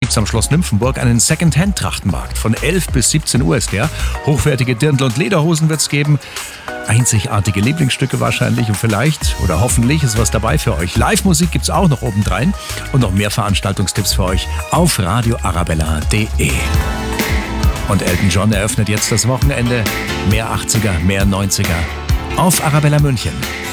gibt es am Schloss Nymphenburg einen Second-Hand-Trachtenmarkt. Von 11 bis 17 Uhr ist der. Hochwertige Dirndl- und Lederhosen wird es geben. Einzigartige Lieblingsstücke wahrscheinlich und vielleicht oder hoffentlich ist was dabei für euch. Live-Musik gibt es auch noch obendrein und noch mehr Veranstaltungstipps für euch auf radioarabella.de. Und Elton John eröffnet jetzt das Wochenende. Mehr 80er, mehr 90er auf Arabella München.